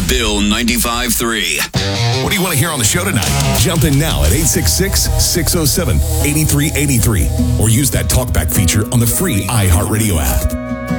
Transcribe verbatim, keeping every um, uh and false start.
Bill ninety-five three. What do you want to hear on the show tonight? Jump in now at eight six six, six oh seven, eight three eight three or use that talkback feature on the free iHeartRadio app.